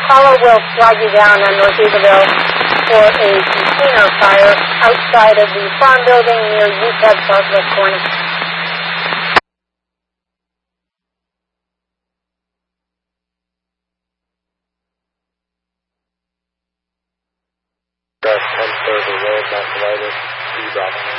Caller will flag you down on North Eagleville for a container fire outside of the farm building near UTEP Southwest Corner. West 130 Road, Massachusetts, 2 Bravo.